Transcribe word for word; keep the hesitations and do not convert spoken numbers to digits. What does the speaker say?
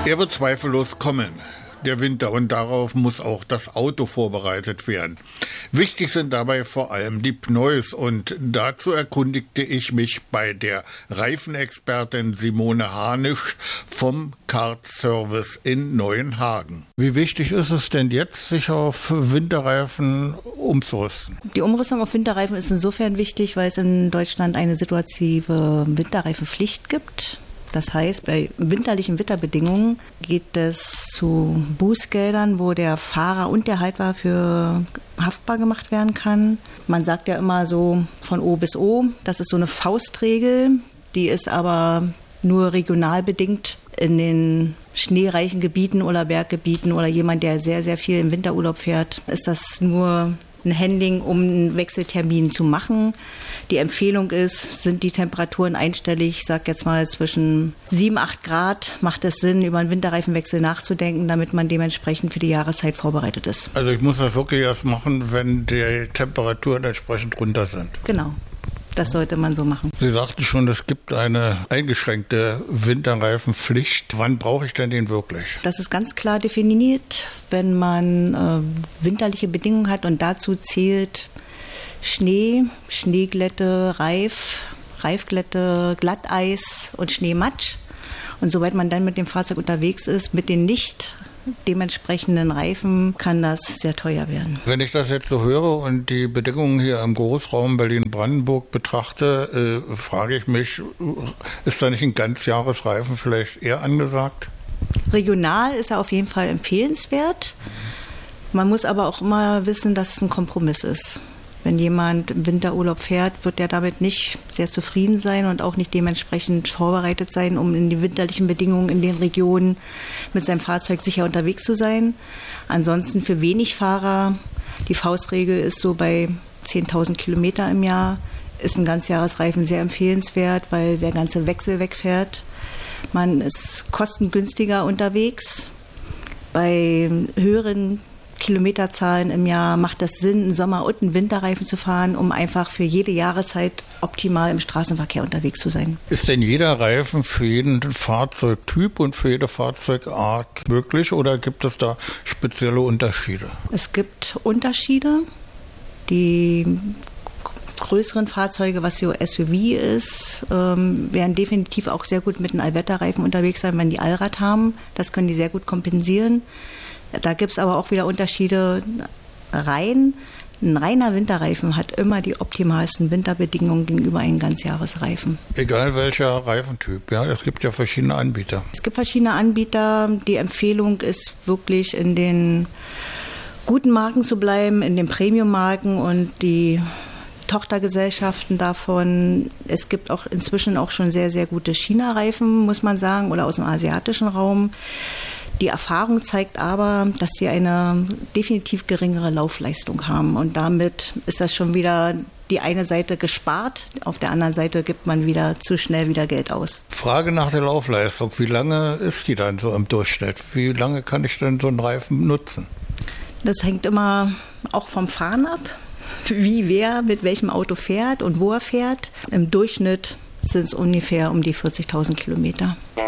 Er wird zweifellos kommen, der Winter, und darauf muss auch das Auto vorbereitet werden. Wichtig sind dabei vor allem die Pneus, und dazu erkundigte ich mich bei der Reifenexpertin Simone Hanisch vom Kart-Service in Neuenhagen. Wie wichtig ist es denn jetzt, sich auf Winterreifen umzurüsten? Die Umrüstung auf Winterreifen ist insofern wichtig, weil es in Deutschland eine situative Winterreifenpflicht gibt. Das heißt, bei winterlichen Wetterbedingungen geht es zu Bußgeldern, wo der Fahrer und der Haltwagen für haftbar gemacht werden kann. Man sagt ja immer so von O bis O, das ist so eine Faustregel, die ist aber nur regional bedingt. In den schneereichen Gebieten oder Berggebieten oder jemand, der sehr, sehr viel im Winterurlaub fährt, ist das nur ein Handling, um einen Wechseltermin zu machen. Die Empfehlung ist, sind die Temperaturen einstellig, ich sage jetzt mal zwischen sieben, acht Grad, macht es Sinn, über einen Winterreifenwechsel nachzudenken, damit man dementsprechend für die Jahreszeit vorbereitet ist. Also ich muss das wirklich erst machen, wenn die Temperaturen entsprechend runter sind. Genau. Das sollte man so machen. Sie sagten schon, es gibt eine eingeschränkte Winterreifenpflicht. Wann brauche ich denn den wirklich? Das ist ganz klar definiert, wenn man äh, winterliche Bedingungen hat, und dazu zählt Schnee, Schneeglätte, Reif, Reifglätte, Glatteis und Schneematsch. Und soweit man dann mit dem Fahrzeug unterwegs ist, mit den nicht dementsprechenden Reifen, kann das sehr teuer werden. Wenn ich das jetzt so höre und die Bedingungen hier im Großraum Berlin-Brandenburg betrachte, äh, frage ich mich, ist da nicht ein Ganzjahresreifen vielleicht eher angesagt? Regional ist er auf jeden Fall empfehlenswert. Man muss aber auch immer wissen, dass es ein Kompromiss ist. Wenn jemand im Winterurlaub fährt, wird er damit nicht sehr zufrieden sein und auch nicht dementsprechend vorbereitet sein, um in den winterlichen Bedingungen in den Regionen mit seinem Fahrzeug sicher unterwegs zu sein. Ansonsten für wenig Fahrer, die Faustregel ist so bei zehntausend Kilometer im Jahr, ist ein Ganzjahresreifen sehr empfehlenswert, weil der ganze Wechsel wegfährt. Man ist kostengünstiger unterwegs. Bei höheren Kilometerzahlen im Jahr macht das Sinn, einen Sommer- und einen Winterreifen zu fahren, um einfach für jede Jahreszeit optimal im Straßenverkehr unterwegs zu sein. Ist denn jeder Reifen für jeden Fahrzeugtyp und für jede Fahrzeugart möglich, oder gibt es da spezielle Unterschiede? Es gibt Unterschiede. Die größeren Fahrzeuge, was so S U V ist, ähm, werden definitiv auch sehr gut mit einem Allwetterreifen unterwegs sein, wenn die Allrad haben. Das können die sehr gut kompensieren. Da gibt es aber auch wieder Unterschiede rein. Ein reiner Winterreifen hat immer die optimalsten Winterbedingungen gegenüber einem Ganzjahresreifen. Egal welcher Reifentyp, ja, es gibt ja verschiedene Anbieter. Es gibt verschiedene Anbieter. Die Empfehlung ist wirklich, in den guten Marken zu bleiben, in den Premium-Marken und die Tochtergesellschaften davon. Es gibt auch inzwischen auch schon sehr, sehr gute China-Reifen, muss man sagen, oder aus dem asiatischen Raum. Die Erfahrung zeigt aber, dass sie eine definitiv geringere Laufleistung haben. Und damit ist das schon wieder die eine Seite gespart, auf der anderen Seite gibt man wieder zu schnell wieder Geld aus. Frage nach der Laufleistung. Wie lange ist die dann so im Durchschnitt? Wie lange kann ich denn so einen Reifen nutzen? Das hängt immer auch vom Fahren ab, wie wer mit welchem Auto fährt und wo er fährt. Im Durchschnitt sind es ungefähr um die vierzigtausend Kilometer.